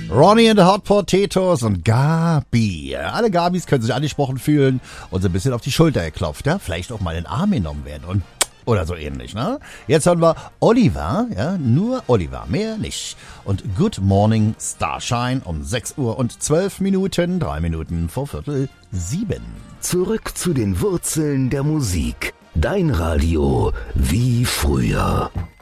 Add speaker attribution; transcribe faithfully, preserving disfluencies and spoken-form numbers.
Speaker 1: Ronnie and the Hot Potatoes und Gabi. Alle Gabis können sich angesprochen fühlen und so ein bisschen auf die Schulter geklopft, ja? Vielleicht auch mal in den Arm genommen werden und oder so ähnlich, ne? Jetzt hören wir Oliver, ja, nur Oliver, mehr nicht. Und Good Morning Starshine um sechs Uhr und zwölf Minuten, drei Minuten vor Viertel sieben.
Speaker 2: Zurück zu den Wurzeln der Musik. Dein Radio wie früher.